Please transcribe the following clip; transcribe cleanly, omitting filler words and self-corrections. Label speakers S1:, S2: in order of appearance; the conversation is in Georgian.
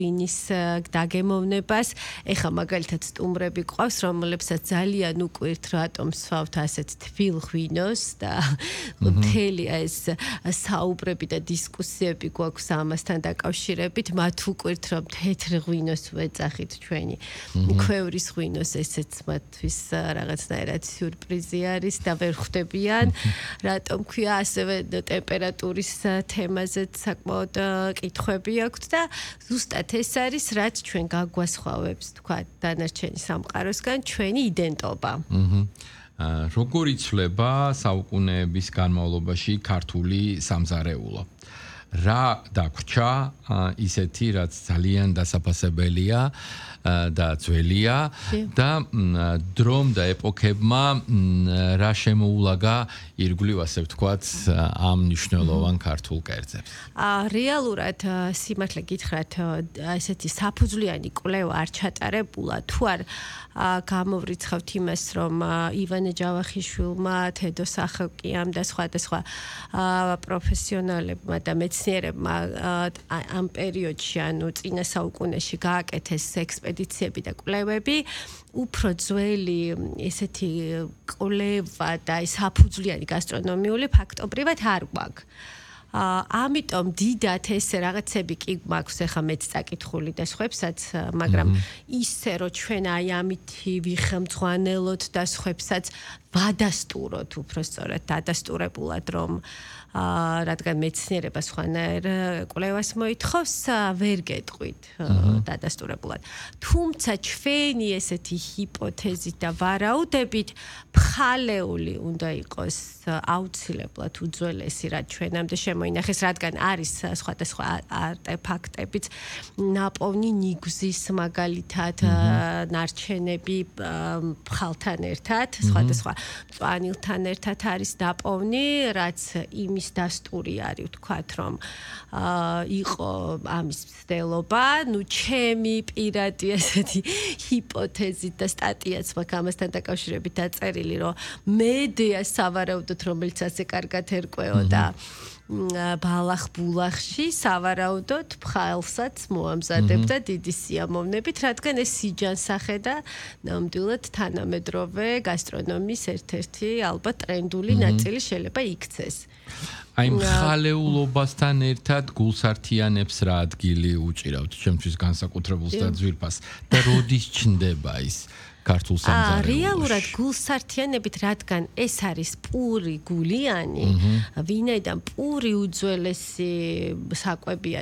S1: ვინის დაგემოვნებას. ეხა მაგალითად სტუმრები გვყავს, რომლებსაც ძალიან უკვირთ რატომ სვავთ ასეთ თბილ ღვინოს და მთელი ეს საუბრები და დისკუსიები გვაქვს ამასთან დაკავშირებით, მათ უკვირთ რომ თეთრ ღვინოს ვეძახით ჩვენი ქვევრის ღვინოს, ესეც მათთვის რაღაცნაირად სიურპრიზი არის და ვერ ხვდებიან, რატომ ქვია ასევე ტემპერატურის თემაზეც საკმაოდ კითხვები აქვთ და ზუსტად ეს არის რაც ჩვენ გაგვასხვავებს თქვა დანარჩენი სამყაროსგან ჩვენი იდენტობა.
S2: როგორ იცვლება საუკუნეების განმავლობაში ქართული სამზარეულო? რა დაგვრჩა ისეთი რაც ძალიან დასაფასებელია და ძველია და დრომ და ეპოქებმა რა შემოულაგა ირგვლივ ასე ვთქვათ ამ მნიშვნელოვან ქართულ კერძებს.
S1: რეალურად სიმართლე გითხრათ ესეთი საფუძვლიანი კვლევა არ ჩატარებულა თუ არ გამოვრიცხავთ იმას რომ ივანე ჯავახიშვილმა, თედო სახოკიამ და სხვადასხვა პროფესიონალებმა და მეცნიერებმა ამ პერიოდში ანუ წინა საუკუნეში გააკეთეს ექსპედიციები და კვლევები უფრო ძველი ესეთი კვლევა და საფუძვლიანი გასტრონომიული ფაქტობრივად არ გვაქვს. ამიტომ დიდად ესე რაღაცები კი მაქვს ახლა მეც წაკითხული და სხვებსაც, მაგრამ ისე რომ ჩვენ აი ამითი ვიხელმძღვანელოთ და სხვებსაც ვადასტუროთ უბრალოდ დადასტურებულად რომ რადგან მეცნიერება სხვანაირ კვლევას მოითხოვს, ვერ გეტყვით დადასტურებულად. თუმცა ჩვენი ესეთი ჰიპოთეზით და ვარაუდებით ფხალეული უნდა იყოს აუცილებლად უძველესი რაც ჩვენამდე შემოინახეს, რადგან არის სხვადასხვა არტეფაქტებიც, ნაპოვნი ნიგზის მაგალითად ნარჩენები ფხალთან ერთად, სხვადასხვა მწვანილთან ერთად არის ნაპოვნი, რაც იმის დასტური არის ვთქვათ რომ იყო ამის მცდელობა, ნუ ჩემი პირადი ესეთი ჰიპოთეზით და სტატიაც მაქვს ამასთან დაკავშირებით დაწერილი, რომ მედეა სავარაუდოდ რომელიც ასე კარგად ერკვეოდა ბალახ-ბულახში სავარაუდოდ ფხალსაც მოამზადებდა დიდი სიამოვნებით, რადგან ეს სიჯანსახე და ნამდვილად თანამედროვე გასტრონომიის ერთ-ერთი ალბათ ტრენდული ნაწილი შეიძლება იქცეს.
S2: აი მხალეულობასთან ერთად გულსართიანებს რა ადგილი უჭირავთ ჩემთვის განსაკუთრებულს და ძვირფას და როდის ჩნდება ის ქართულ სამზარეულოში?
S1: რეალურად გულსართიანებით, რადგან ეს არის პური გულიანი, ვინაიდან პური უძველესი საკვებია